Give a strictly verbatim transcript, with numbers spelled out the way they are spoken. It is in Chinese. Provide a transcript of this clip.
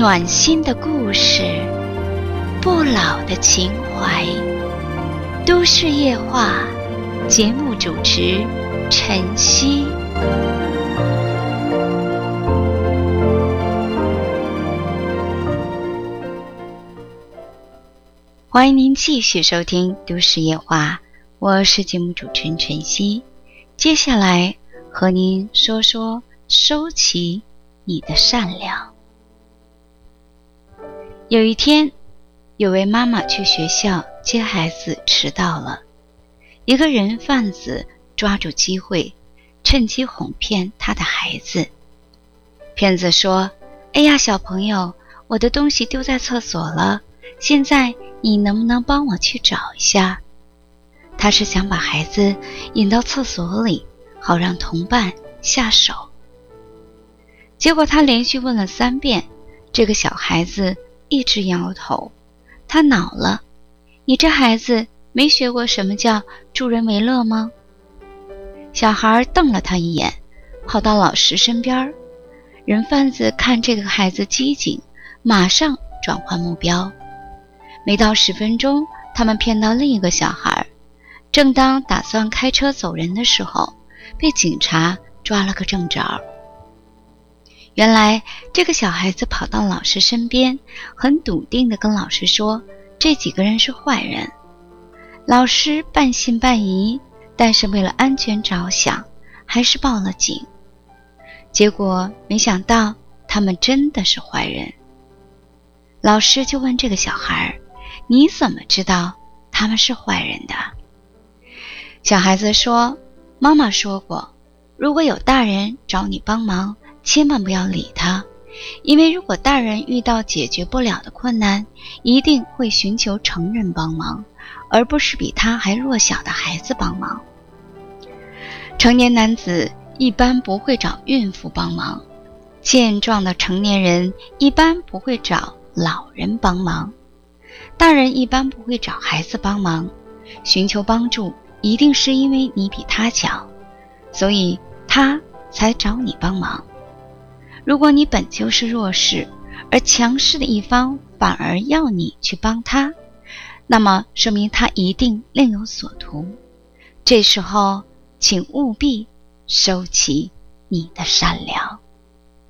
暖心的故事，不老的情怀。都市夜话节目主持晨曦。欢迎您继续收听都市夜话，我是节目主持人晨曦。接下来和您说说收起你的善良。有一天，有位妈妈去学校接孩子迟到了，一个人贩子抓住机会，趁机哄骗他的孩子。骗子说：哎呀，小朋友，我的东西丢在厕所了，现在你能不能帮我去找一下？他是想把孩子引到厕所里，好让同伴下手。结果他连续问了三遍，这个小孩子一直摇头。他恼了，你这孩子没学过什么叫助人为乐吗？小孩瞪了他一眼，跑到老师身边。人贩子看这个孩子机警，马上转换目标。没到十分钟，他们骗到另一个小孩，正当打算开车走人的时候，被警察抓了个正着。原来这个小孩子跑到老师身边，很笃定地跟老师说，这几个人是坏人。老师半信半疑，但是为了安全着想，还是报了警。结果没想到他们真的是坏人。老师就问这个小孩，你怎么知道他们是坏人的？小孩子说，妈妈说过，如果有大人找你帮忙，千万不要理他，因为如果大人遇到解决不了的困难，一定会寻求成人帮忙，而不是比他还弱小的孩子帮忙。成年男子一般不会找孕妇帮忙，健壮的成年人一般不会找老人帮忙，大人一般不会找孩子帮忙。寻求帮助一定是因为你比他强，所以他才找你帮忙。如果你本就是弱势，而强势的一方反而要你去帮他，那么说明他一定另有所图。这时候请务必收起你的善良。